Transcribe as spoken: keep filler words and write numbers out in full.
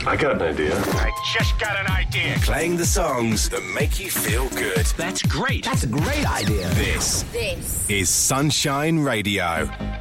I got an idea. I just got an idea. Playing the songs that make you feel good. That's great. That's a great idea. This, This is Sunshine Radio.